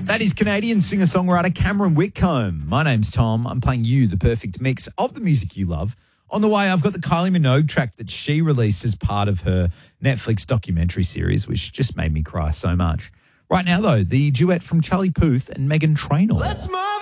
That is Canadian singer-songwriter Cameron Whitcomb. My name's Tom. I'm playing you the perfect mix of the music you love. On the way, I've got the Kylie Minogue track that she released as part of her Netflix documentary series, which just made me cry so much. Right now, though, the duet from Charlie Puth and Meghan Trainor. Let's move